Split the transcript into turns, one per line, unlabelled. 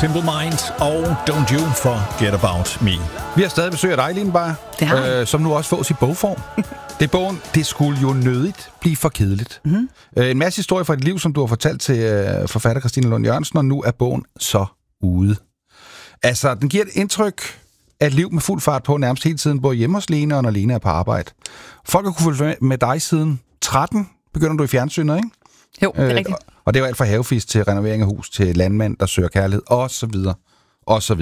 Simple Minds og Don't You Forget About Me.
Vi har stadig besøg af dig, Line Bar, som nu også fås i bogform. Det er bogen, det skulle jo nødigt blive for kedeligt. Mm-hmm. En masse historie fra dit liv, som du har fortalt til forfatter Christine Lund Jørgensen, og nu er bogen så ude. Altså, den giver et indtryk af et liv med fuld fart på nærmest hele tiden, både hjemme hos Lene og når Lene er på arbejde. Folk har kunne følge med dig siden 13, begynder du i fjernsynet, ikke?
Jo, det er rigtigt.
Og det er jo alt fra havefisk til renovering af hus, til landmand, der søger kærlighed, og så videre, og så videre.